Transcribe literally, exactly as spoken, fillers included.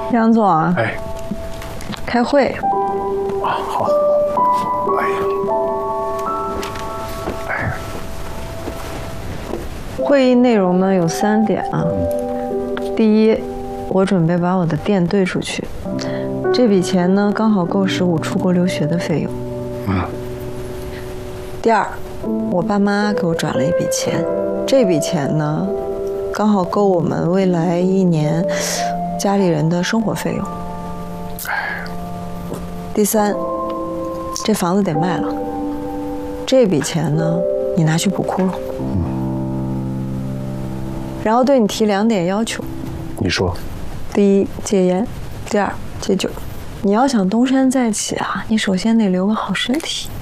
杨总啊， 哎， 开会啊，好。哎呀，哎呀， 会议内容呢有三点啊。第一，我准备把我的店兑出去，这笔钱呢刚好够使我出国留学的费用。 嗯。 第二，我爸妈给我转了一笔钱，这笔钱呢刚好够我们未来一年家里人的生活费用。第三，这房子得卖了，这笔钱呢你拿去补窟窿。嗯。然后对你提两点要求。 你说。 第一，戒烟；第二，戒酒。你要想东山再起啊，你首先得留个好身体。